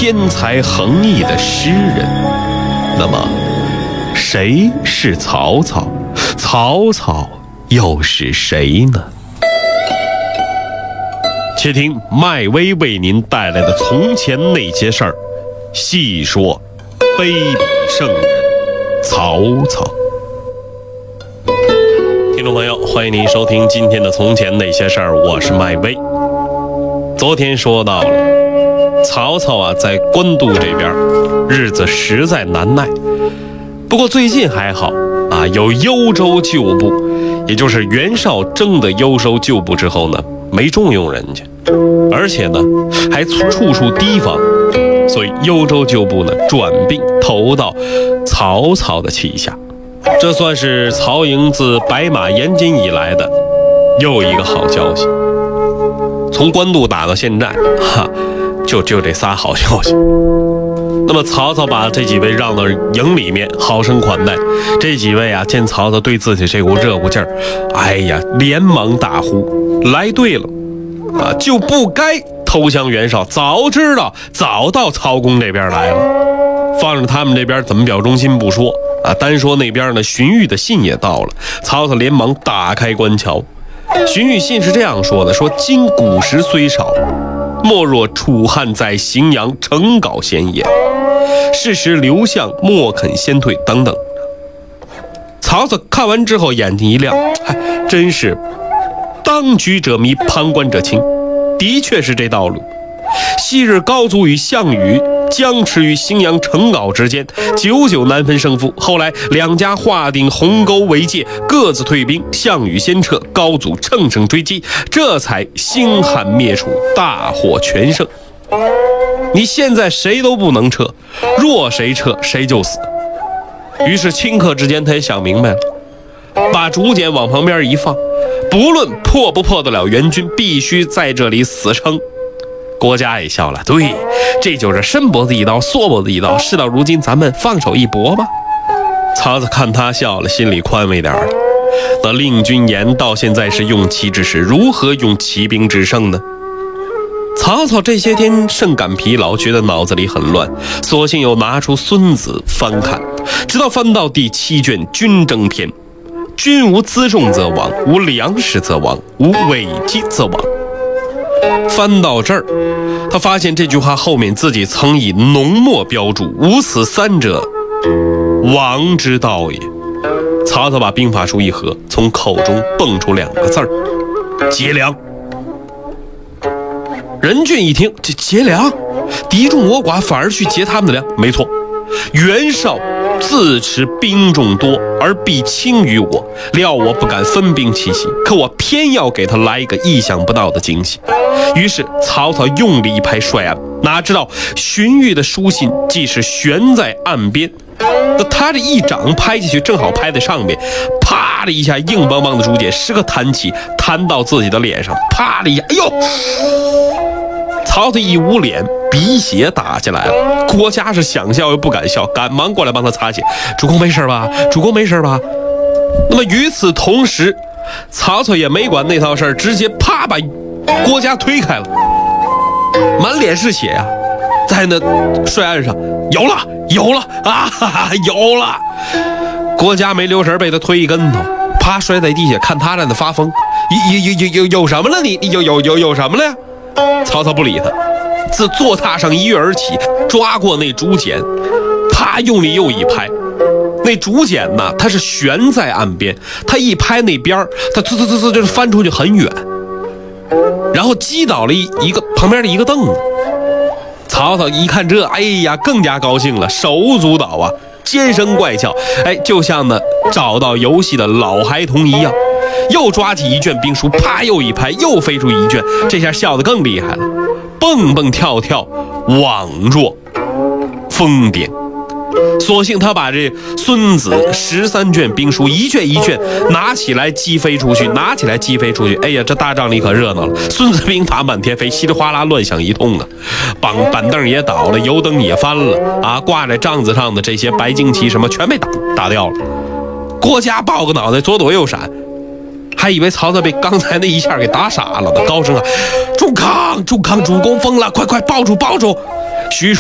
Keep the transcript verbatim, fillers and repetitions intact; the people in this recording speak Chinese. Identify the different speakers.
Speaker 1: 天才横溢的诗人。那么谁是曹操？曹操又是谁呢？且听麦威为您带来的从前那些事儿，细说卑鄙圣人曹操。听众朋友，欢迎您收听今天的从前那些事儿，我是麦威。昨天说到了曹操啊，在官渡这边日子实在难耐，不过最近还好啊，有幽州旧部，也就是袁绍征的幽州旧部之后呢，没重用人家，而且呢还处处提防，所以幽州旧部呢转并投到曹操的旗下。这算是曹营自白马延津以来的又一个好消息。从官渡打到现在，哈，就只有这仨好消息。那么曹操把这几位让到营里面，好生款待。这几位啊，见曹操对自己这股热乎劲儿，哎呀，连忙大呼：来对了啊，就不该投降袁绍，早知道早到曹公这边来了。放着他们这边怎么表忠心不说啊，单说那边呢，荀彧的信也到了。曹操连忙打开官桥。荀彧信是这样说的：说今古时虽少，莫若楚汉在荥阳成皋先也。是时刘项莫肯先退等等。曹操看完之后眼睛一亮，嗨，真是当局者迷，旁观者清，的确是这道路。昔日高祖与项羽僵持于荥阳成皋之间，久久难分胜负。后来两家划定鸿沟为界，各自退兵，项羽先撤，高祖乘胜追击，这才兴汉灭楚，大获全胜。你现在谁都不能撤，若谁撤谁就死。于是顷刻之间他也想明白了，把竹简往旁边一放，不论破不破得了援军，必须在这里死撑。郭嘉也笑了，对，这就是伸脖子一刀，缩脖子一刀，事到如今咱们放手一搏吧。曹操看他笑了，心里宽慰点了。那令君言到现在是用骑之时，如何用骑兵之胜呢？曹操这些天甚感疲劳，觉得脑子里很乱，索性又拿出孙子翻看，直到翻到第七卷《军争篇》。军无辎重则亡，无粮食则亡，无尾击则亡。翻到这儿，他发现这句话后面自己曾以浓墨标注：无此三者，亡之道也。曹操把兵法书一合，从口中蹦出两个字儿：劫粮。任俊一听，这劫粮，敌众我寡，反而去劫他们的粮？没错，袁绍自持兵众多而必轻于我，料我不敢分兵奇袭，可我偏要给他来一个意想不到的惊喜。于是曹操用力一拍帅案，哪知道荀彧的书信既是悬在岸边，那他这一掌拍下去，正好拍在上面，啪的一下，硬邦邦的竹简时刻弹起，弹到自己的脸上，啪的一下，哎呦！曹操一捂脸，鼻血打下来了。郭嘉是想笑又不敢笑，赶忙过来帮他擦血。主公没事吧？主公没事吧？那么与此同时，曹操也没管那套事儿，直接啪把郭嘉推开了，满脸是血啊，在那帅案上有了有了啊哈哈，有了。郭嘉没留神，被他推一跟头，啪摔在地下，看他在那发疯，有有有有有什么了？你你有有有有什么了呀？曹操不理他，自坐榻上一跃而起，抓过那竹简，啪用力又一拍。那竹简呢，它是悬在岸边，他一拍那边，他呲呲呲呲就翻出去很远，然后击倒了一一个旁边的一个凳子。曹操一看这，哎呀，更加高兴了，手舞足蹈啊，尖声怪叫，哎，就像呢找到游戏的老孩童一样。又抓起一卷兵书，啪又一拍，又飞出一卷，这下笑得更厉害了，蹦蹦跳跳，宛若疯癫。索性他把这孙子十三卷兵书一卷一卷拿起来击飞出去，拿起来击飞出去。哎呀，这大帐里可热闹了，孙子兵法满天飞，稀里哗啦乱响一通啊！板板凳也倒了，油灯也翻了啊！挂在帐子上的这些白旌旗什么全被打打掉了。郭嘉抱个脑袋左躲右闪，还以为曹操被刚才那一下给打傻了呢，高声啊：“仲康，仲康，主公疯了，快快抱住，抱住！”徐